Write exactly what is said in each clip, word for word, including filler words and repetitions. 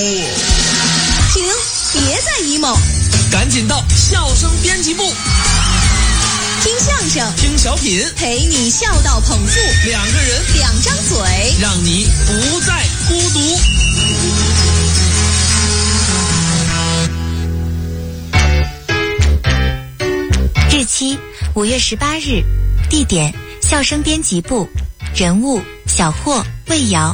停，别再 emo， 赶紧到笑声编辑部， 听相声， 听小品， 陪你笑到捧腹， 两个人， 两张嘴， 让你不再孤独。 日期五月十八日，地点笑声编辑部，人物小霍、魏瑶。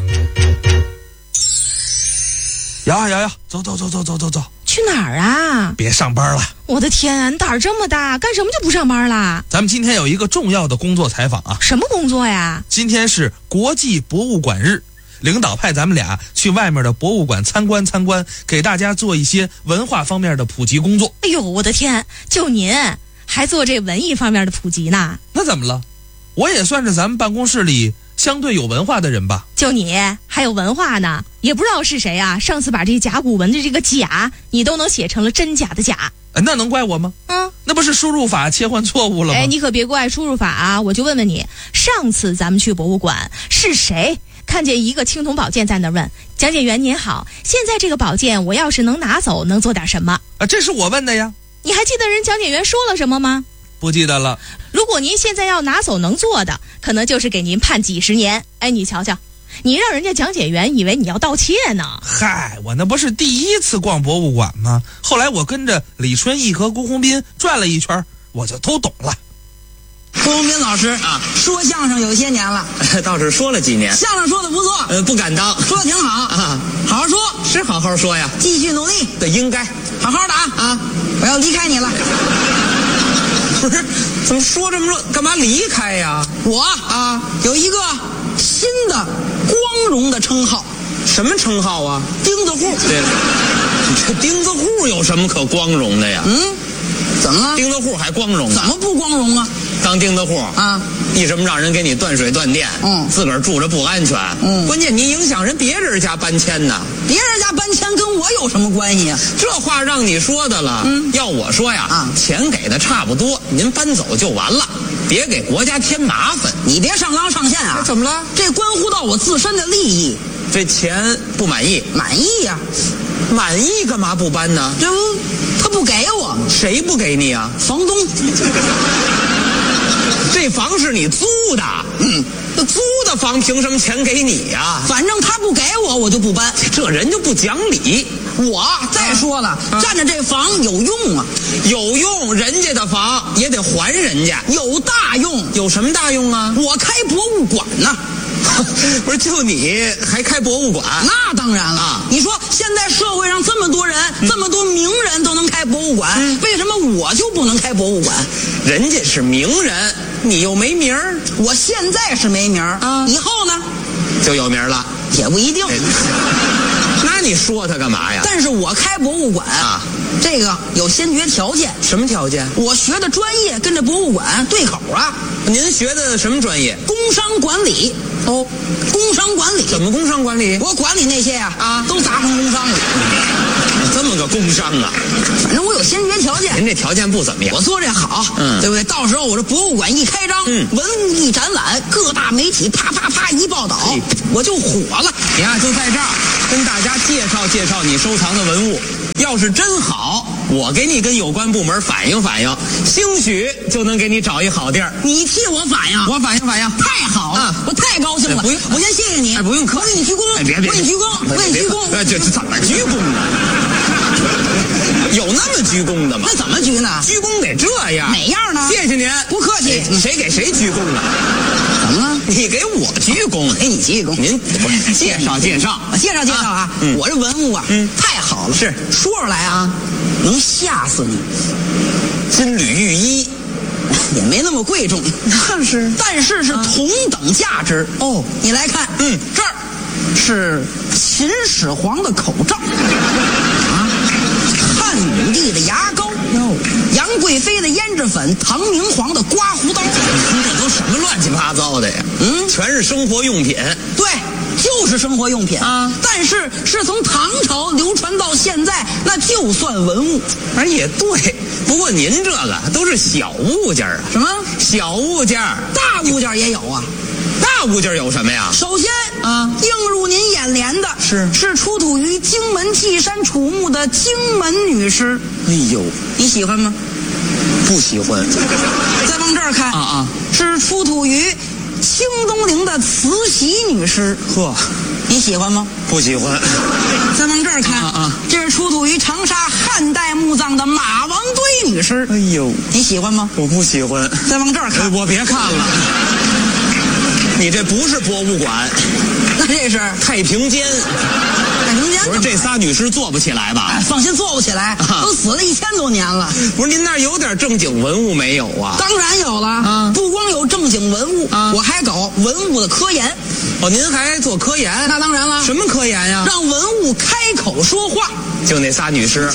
瑶瑶瑶，走走走走走走走， 去哪儿啊？ 别上班了。 我的天，你胆儿这么大，干什么就不上班啦？ 咱们今天有一个重要的工作采访啊。 什么工作呀？ 今天是国际博物馆日，领导派咱们俩去外面的博物馆参观参观，给大家做一些文化方面的普及工作。 哎呦，我的天，就您还做这文艺方面的普及呢？ 那怎么了？我也算是咱们办公室里相对有文化的人吧。 就你还有文化呢？也不知道是谁啊，上次把这甲骨文的这个甲你都能写成了真假的假。 哎，那能怪我吗？ 嗯， 那不是输入法切换错误了吗？ 哎，你可别怪输入法啊！我就问问你，上次咱们去博物馆是谁看见一个青铜宝剑在那问讲解员您好，现在这个宝剑我要是能拿走能做点什么啊？这是我问的呀。 你还记得人讲解员说了什么吗？ 不记得了。 如果您现在要拿走能做的，可能就是给您判几十年。哎，你瞧瞧，你让人家讲解员以为你要盗窃呢。 嗨，我那不是第一次逛博物馆吗？后来我跟着李春义和辜鸿斌转了一圈，我就都懂了。 辜鸿斌老师啊，说相声有些年了， 倒是说了几年， 相声说的不错， 呃，不敢当， 说的挺好啊， 好好说， 是好好说呀， 继续努力， 对，应该， 好好的啊啊， 我要离开你了。 不是，怎么说这么说？干嘛离开呀？ 我啊，有一个新的光荣的称号。 什么称号啊？ 钉子户。 对了，这钉子户有什么可光荣的呀？ 嗯，怎么了？ 钉子户还光荣？ 怎么不光荣啊？ 当钉子户啊， 一什么让人给你断水断电， 嗯， 自个儿住着不安全， 嗯， 关键你影响人别人家搬迁呢。 别人家搬迁跟我有什么关系啊？ 这话让你说的了。 嗯， 要我说呀， 啊， 钱给的差不多，您搬走就完了，别给国家添麻烦。 你别上纲上线啊！ 怎么了？ 这关乎到我自身的利益。 这钱不满意？ 满意呀、 啊，满意干嘛不搬呢？ 这不，他不给我。 谁不给你啊？ 房东。 这房是你租的， 嗯， 那租的房凭什么钱给你呀、啊？ 反正他不给我，我就不搬。 这人就不讲理。 我再说了，啊、占着这房有用啊， 有用，人家的房也得还人家， 有大用。 有什么大用啊？ 我开博物馆呢。 不是，就你还开博物馆？ 那当然了。啊、你说现在社会上这么多人，嗯、这么多名人都能开博物馆，嗯、为什么我就不能开博物馆？ 人家是名人，你又没名儿。 我现在是没名儿啊，以后呢就有名了， 也不一定。 那你说他干嘛呀？ 但是我开博物馆啊， 这个有先决条件。 什么条件？ 我学的专业跟这博物馆对口啊。 您学的什么专业？ 工商管理。哦，工商管理。 怎么工商管理？ 我管理那些呀啊, 啊， 都砸成工商了。 这么个工商啊？ 反正我有先决条件。 您这条件不怎么样。 我做这好，嗯，对不对？到时候我这博物馆一开张，嗯，文物一展览，各大媒体啪啪啪一报道，我就火了。 你呀，就在这儿跟大家介绍介绍你收藏的文物。要是真好，我给你跟有关部门反映反映，兴许就能给你找一好地儿。 你替我反映， 我反映反映， 太好了，啊、我太高兴了。 不用， 我先谢谢你。 哎，不用客气， 我给你鞠躬。 哎，别别， 我给你鞠躬，我给你鞠躬。 哎，这这怎么鞠躬呢？有那么鞠躬的吗？ 那怎么鞠呢？ 鞠躬得这样。 哪样呢？ 谢谢您， 不客气。 你谁给谁鞠躬呢？ 怎么了？ 你给我鞠躬， 给你鞠躬。 您不是介绍介绍， 介绍介绍啊！嗯、我这文物啊，嗯，太好了， 是说出来啊，能吓死你。 金缕玉衣也没那么贵重， 但是但是是同等价值哦。你来看， 嗯， 这儿是秦始皇的口罩啊，汉武帝的牙膏，杨贵妃的胭脂粉，唐明皇的刮胡刀。 这都什么乱七八糟的呀？ 嗯， 全是生活用品。 对，就是生活用品啊。 但是是从唐朝流传到现在，那就算文物。 哎，也对。不过您这个都是小物件啊。 什么小物件？ 大物件也有啊。大那物件有什么呀？ 首先啊， 映入您眼帘的是是出土于荆门稷山楚墓的荆门女尸。 哎呦， 你喜欢吗？ 不喜欢。 再往这儿看啊啊， 是出土于清东陵的慈禧女尸。 呵， 你喜欢吗？ 不喜欢。 再往这儿看啊啊， 这是出土于长沙汉代墓葬的马王堆女尸。 哎呦， 你喜欢吗？ 我不喜欢。 再往这儿看， 哎，我别看了。你这不是博物馆， 那这是太平间。 太平间。 不是这仨女尸做不起来吧？ 哎，放心，做不起来， 啊都死了一千多年了。 不是您那儿有点正经文物没有啊？ 当然有了， 啊不光有正经文物， 啊我还搞文物的科研。 哦，您还做科研？ 那当然了， 什么科研呀？ 让文物开口说话。 就那仨女尸。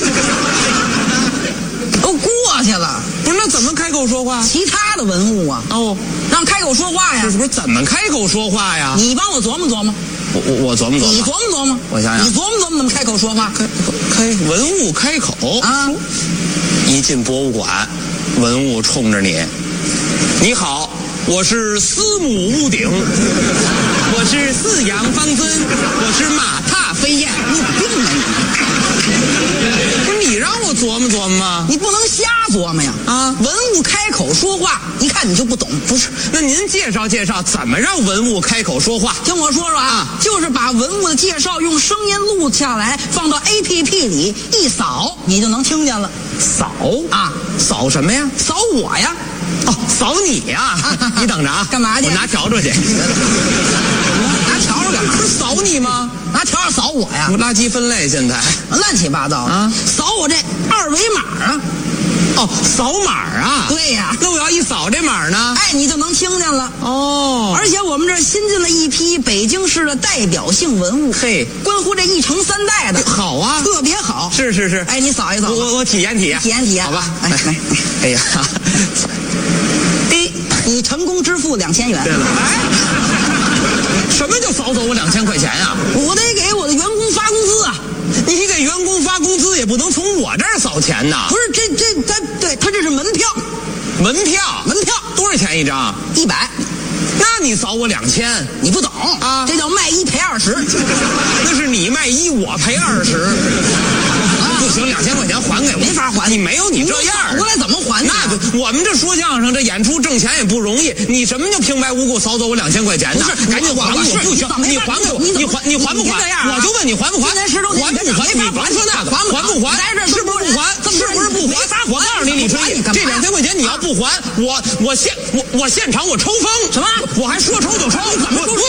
都过去了， 不是，那怎么开口说话？ 其他的文物啊， 哦， 让开口说话呀。 不是不是，怎么开口说话呀？ 你帮我琢磨琢磨， 我我我琢磨琢磨。 你琢磨琢磨， 我想想你琢磨琢磨怎么开口说话。 开开文物开口啊！ 一进博物馆，文物冲着你，你好，我是司母屋顶，我是四羊方尊，我是马踏飞燕。 你有病啊你！ 不是你让我琢磨琢磨吗？ 你不能瞎琢磨呀！ 啊， 文物开口说话，一看你就不懂。 不是，那您介绍介绍怎么让文物开口说话？ 听我说说啊， 啊就是把文物的介绍用声音录下来，放到 A P P 里一扫，你就能听见了。 扫啊， 扫什么呀？ 扫我呀！ 哦，扫你呀！你等着啊！ 干嘛去我拿笤帚去。 拿笤帚干嘛？ 不是扫你吗？ 拿笤帚扫我呀？ 垃圾分类现在。 乱七八糟的啊！ 扫我这二维码啊！ 哦，扫码啊！ 对呀那我要一扫这码呢？ 哎，你就能听见了。 哦， 而且我们这儿新进了一批北京市的代表性文物， 嘿， 关乎这一城三代的， 好啊， 特别好。 是是是。 哎，你扫一扫吧， 我我我体验体验， 体验体验， 好吧？ 哎来， 哎呀， 第一，你成功支付两千元。 对了，哎，什么叫扫走我两千块钱呀？ 我得给我的员工发工资啊！ 你给员工发工资也不能从我这儿扫钱呐。 不是，这这他对他这是门票， 门票， 门票多少钱一张？ 一百。 那你扫我两千， 你不懂啊这叫卖一赔二十。 那是你卖一，我赔二十。不行，两千块钱还给我， 没法还你没有你这样扫过来怎么还呢？ 那就我们这说相声，这演出挣钱也不容易。你什么就平白无故扫走我两千块钱呢？ 不是赶紧还我！ 是不行， 你你还给我，你还你还不还？ 你别这样啊我就问你还不还？ 今年十周年还不还？ 没法还你甭说那个， 还不还不还？ 在这儿是不是不还？ 这么多人是不是不还没法？还我告诉你，李春义， 你干嘛这两千块钱你要不还，我我现我我现场我抽风。 什么？ 我还说抽就抽，怎么抽？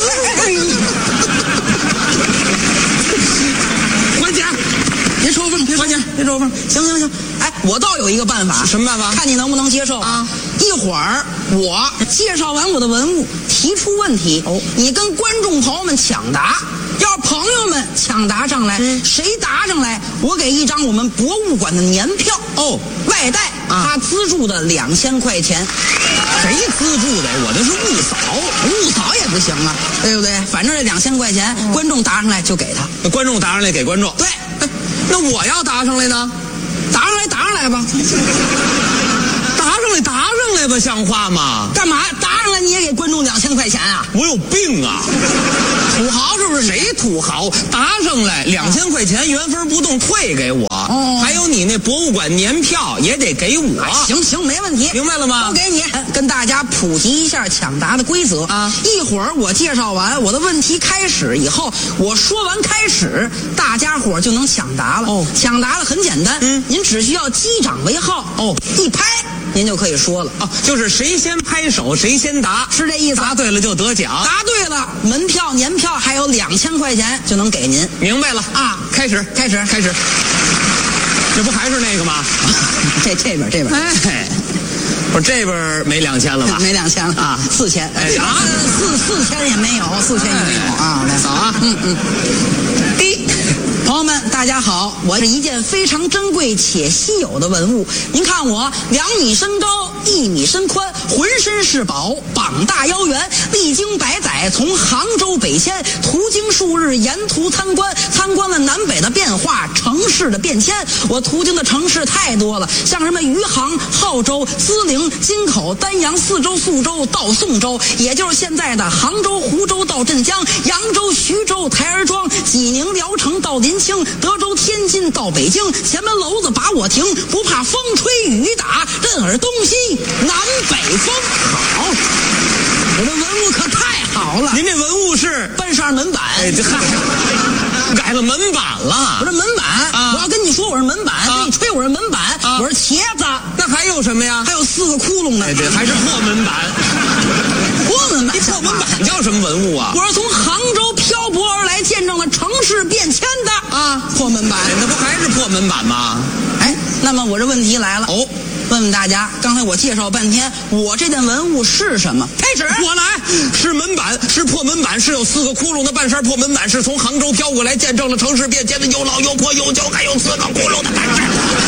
还钱！别抽风，别抽钱，别抽风。行行行，哎，我倒有一个办法。 什么办法？ 看你能不能接受啊！ 一会儿我介绍完我的文物，提出问题，哦，你跟观众朋友们抢答。要是朋友们抢答上来， 嗯、 谁答上来，我给一张我们博物馆的年票哦， 外带他资助的两千块钱。 谁资助的？我这是误扫， 误扫也不行啊，对不对？反正这两千块钱，嗯、观众答上来就给他。 那观众答上来给观众。 对， 哎，那我要答上来呢？ 答上来，答上来吧。 答上来，答上来吧，像话吗？ 干嘛？答上来你也给观众两千块钱啊？ 我有病啊！ 土豪是不是？ 谁土豪？答上来两千块钱原封不动退给我， 哦， 还有你那博物馆年票也得给我。 哎、行行，没问题， 明白了吗？ 都给你。跟大家普及一下抢答的规则啊！ 一会儿我介绍完我的问题开始以后，我说完开始，大家伙就能抢答了。 哦， 抢答了很简单， 嗯， 您只需要击掌为号， 哦， 一拍。您就可以说了哦，就是谁先拍手谁先答， 是这意思。 答对了就得奖， 答对了，门票、年票还有两千块钱就能给您。 明白了啊！ 开始， 开始， 开始。这不还是那个吗？ 这这边这边， 哎，我这边没两千了吧？ 没两千了啊， 四千。 哎啊， 四四千也没有，四千也没有啊！来扫啊， 嗯嗯。第一。朋友们，大家好！我是一件非常珍贵且稀有的文物。您看我两米身高，一米身宽，浑身是宝，膀大腰圆，历经百载，从杭州北迁，途经数日，沿途参观，参观了南北的变化，成城市的变迁。我途经的城市太多了，像什么余杭、浩州、淄陵、金口、丹阳、泗州、宿州到宋州，也就是现在的杭州、湖州到镇江、扬州、徐州、台儿庄、济宁、聊城到临清、德州、天津到北京。前门楼子把我停，不怕风吹雨打，任尔东西南北风。好，我这文物可太好了。 您这文物是半扇门板， 哎，这改了门板了。 我这门板， 啊、 我要跟你说我是门板， 啊、 跟你吹我是门板，啊、我是茄子。 那还有什么呀？ 还有四个窟窿呢。 哎，这还是破门板。 破门板， 破门板叫什么文物啊？ 我是从杭州漂泊而来，见证了城市变迁的啊，破门板。 那不还是破门板吗？ 哎，那么我这问题来了哦。 问问大家，刚才我介绍半天，我这件文物是什么？开始， 我来，是门板，是破门板，是有四个窟窿的半扇破门板，是从杭州飘过来，见证了城市变迁的又老又破又旧，还有四个窟窿的半扇。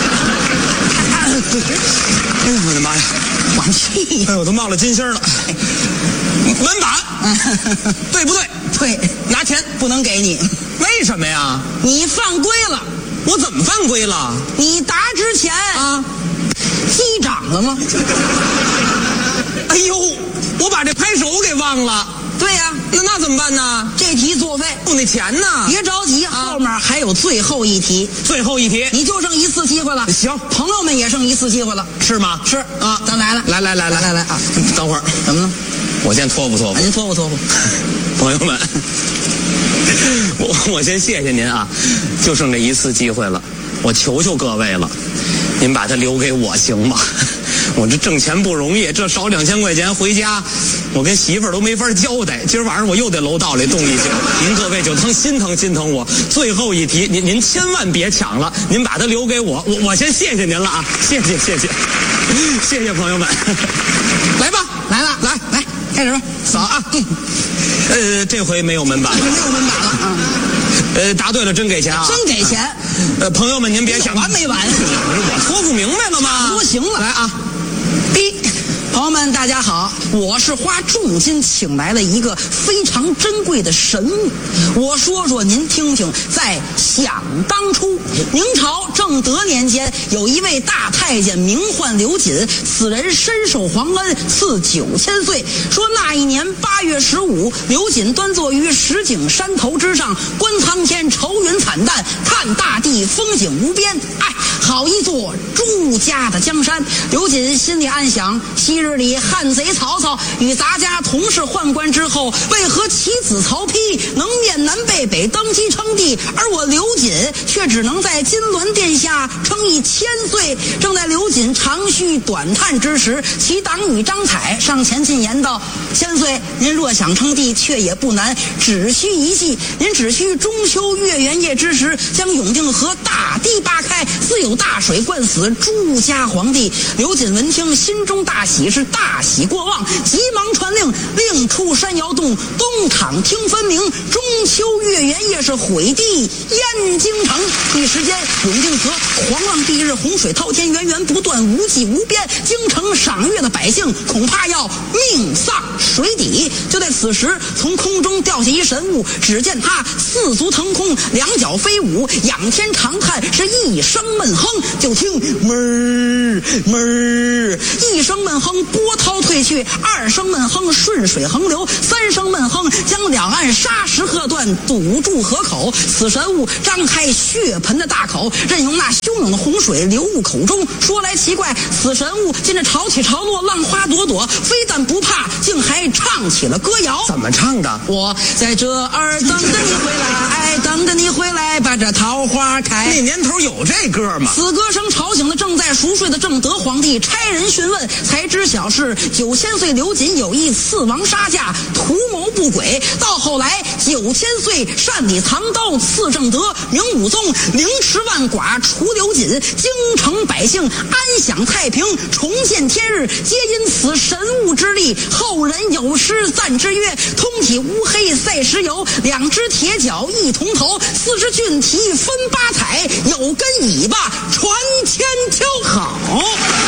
哎呀，我的妈呀， 往气！ 哎，我都冒了金星了。门板，对不对？ 对， 拿钱不能给你， 为什么呀？ 你犯规了。 我怎么犯规了？ 你答之前啊， 击掌了吗？ 哎呦，我把这拍手给忘了。 对呀、啊， 那那怎么办呢？ 这题作废， 不，那钱呢？ 别着急，啊、后面还有最后一题。 最后一题， 你就剩一次机会了。 行， 朋友们也剩一次机会了， 是吗？ 是啊， 咱来了， 来来来来来来啊！ 等会儿， 怎么了？ 我先托付托付。 您托付托付， 朋友们，我我先谢谢您啊，就剩这一次机会了，我求求各位了，您把它留给我行吗？我这挣钱不容易，这少两千块钱回家，我跟媳妇儿都没法交代。今儿晚上我又得楼道里动一宿，您各位就当心疼心疼我。最后一题，您您千万别抢了，您把它留给我，我我先谢谢您了啊，谢谢谢谢，谢谢朋友们，来吧， 来了， 来来，开始吧， 扫啊，嗯，呃，这回没有门板了， 没有门板了啊。 呃，答对了，真给钱啊！ 真给钱。 呃，朋友们，您别想完没完？ 我托付明白了吗？ 多行了， 来啊！ 第一，朋友们，大家好，我是花重金请来了一个非常珍贵的神物。我说说您听听，在想当初，明朝正德年间，有一位大太监名唤刘瑾，此人深受皇恩，赐九千岁。说那一年八月十五，刘瑾端坐于石景山头之上，观苍天，愁云惨淡，看大地，风景无边。哎，好一座朱家的江山。刘瑾心里暗想：昔日里汉贼曹操与咱家同是宦官之后，为何其子曹丕能面南背北登基称帝，而我刘瑾却只能在金銮殿下称一千岁？正在刘瑾长吁短叹之时，其党羽张彩上前进言道：千岁，您若想称帝，却也不难，只需一计。您只需中秋月圆夜之时，将永定河大堤扒开，自有大水灌死朱家皇帝。刘瑾闻听，心中大喜，是大喜过望，急忙传令，令出山摇动，东厂听分明。中秋月圆夜是毁地燕京城。一时间，永定河狂浪蔽日，洪水滔天，源源不断，无际无边。京城赏月的百姓恐怕要命丧水底。就在此时，从空中掉下一神物，只见他四足腾空，两脚飞舞，仰天长叹，是一声闷哼。就听闷儿闷儿，一声闷哼，波涛退去；二声闷哼，顺水横流；三声闷哼，将两岸沙石河段堵住河口。此神物张开血盆的大口，任由那汹涌的洪水流入口中。说来奇怪，此神物见着潮起潮落，浪花朵朵，非但不怕，竟还唱起了歌谣。 怎么唱的？ 我在这儿等着你回来，等着你回来，把这桃花开。 那年头有这歌吗？ 此歌声吵醒了正在熟睡的正德皇帝，差人询问，才知晓是九千岁刘瑾有意刺王杀驾，图谋不轨。到后来，九千岁擅理藏刀刺正德，明武宗凌迟万寡除刘瑾，京城百姓安享太平，重见天日，皆因此神物之力。后人有诗赞之曰：通体乌黑赛石油，两只铁脚一铜头，四只骏蹄分八彩，有根尾巴传千秋。好，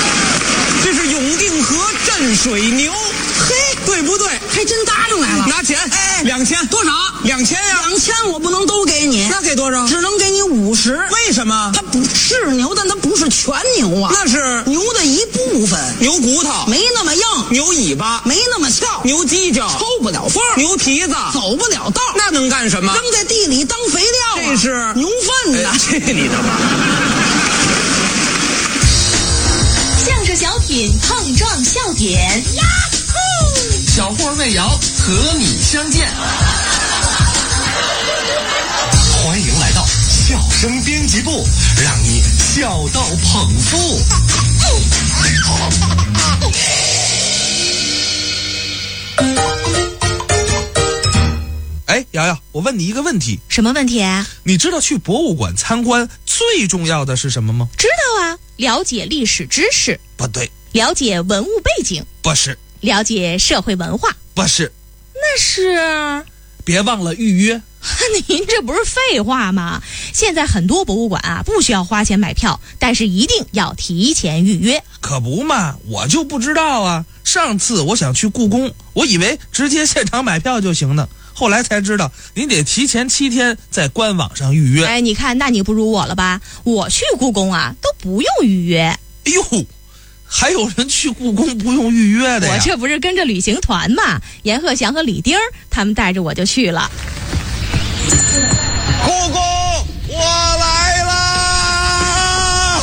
这是永定河镇水牛， 嘿， 对不对？ 还真搭上来了。 拿钱。 钱， 哎， 两千多少？ 两千呀， 两千我不能都给你， 那给多少？ 只能给你五十。 为什么？ 它不是牛，但它不是全牛啊， 那是牛的一部分， 牛骨头， 没那么硬， 牛尾巴， 没那么翘， 牛犄角， 抽不了风， 牛蹄子， 走不了道， 那能干什么？ 扔在地里当肥料啊， 这是牛粪呐！ 去你的吧！ 相声小品碰撞笑点，呀呼！ 小霍魏瑶和你相见。 欢迎来到笑声编辑部，让你笑到捧腹。 哎，瑶瑶，我问你一个问题， 什么问题啊？ 你知道去博物馆参观最重要的是什么吗？ 知道啊，了解历史知识， 不对， 了解文物背景， 不是， 了解社会文化， 不是， 那是…… 别忘了预约。 您这不是废话吗？现在很多博物馆啊，不需要花钱买票，但是一定要提前预约。 可不嘛，我就不知道啊。上次我想去故宫，我以为直接现场买票就行呢，后来才知道你得提前七天在官网上预约。 哎，你看，那你不如我了吧？我去故宫啊，都不用预约。 哎呦，还有人去故宫不用预约的呀？ 我这不是跟着旅行团嘛，阎鹤祥和李丁儿他们带着我就去了。 故宫，我来啦！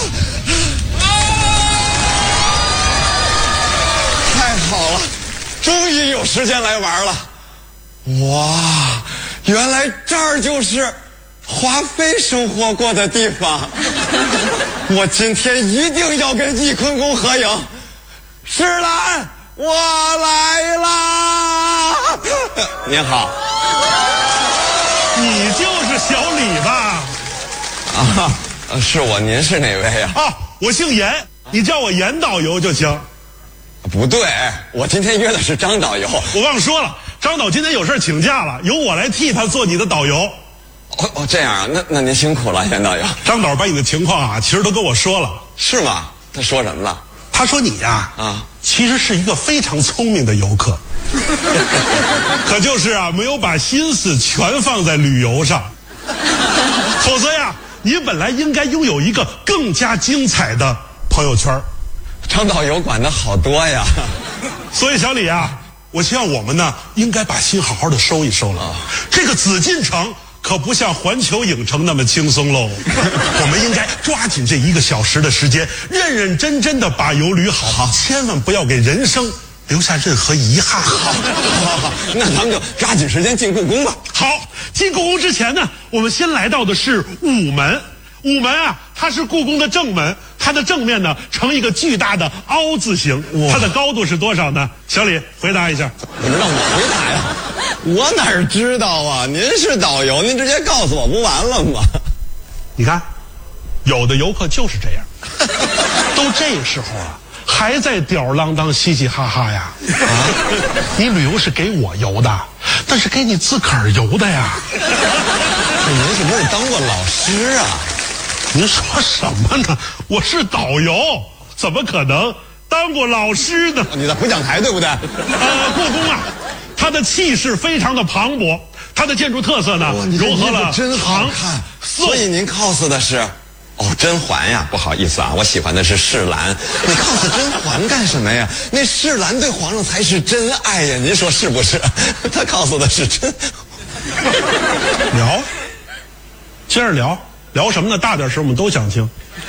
太好了，终于有时间来玩了。哇，原来这儿就是华妃生活过的地方。我今天一定要跟翊坤公合影。石兰，我来啦！您好。 你就是小李吧？ 啊，是我，您是哪位呀？ 啊，我姓严，你叫我严导游就行。 不对，我今天约的是张导游。 我忘说了，张导今天有事请假了，由我来替他做你的导游。 哦哦，这样啊，那那您辛苦了，严导游。 张导把你的情况啊，其实都跟我说了。 是吗？他说什么了？ 他说你呀，啊，其实是一个非常聪明的游客。可就是啊，没有把心思全放在旅游上，否则呀，你本来应该拥有一个更加精彩的朋友圈。 张导游管得好多呀。 所以小李啊，我希望我们呢，应该把心好好的收一收了。啊、这个紫禁城可不像环球影城那么轻松喽。我们应该抓紧这一个小时的时间，认认真真的把游捋好，好，千万不要给人生留下任何遗憾。好， 好，好，那咱们就抓紧时间进故宫吧。 好，进故宫之前呢，我们先来到的是午门。午门啊，它是故宫的正门，它的正面呢呈一个巨大的凹字形。它的高度是多少呢？小李回答一下。 你们让我回答呀？我哪儿知道啊？您是导游，您直接告诉我不完了吗？ 你看，有的游客就是这样，都这时候啊。还在吊儿郎当嘻嘻哈哈呀！啊，你旅游是给我游的，那是给你自个儿游的呀。 您是不是当过老师啊？ 您说什么呢？我是导游，怎么可能当过老师呢？ 你在回讲台对不对？ 呃，故宫啊，它的气势非常的磅礴，它的建筑特色呢，融合了真好看。所以您 cos 的是？哦，甄嬛呀，不好意思啊，我喜欢的是世兰。你告诉甄嬛干什么呀？那世兰对皇上才是真爱呀，您说是不是？他告诉的是真。 聊，接着聊，聊什么呢？大点声，我们都想听。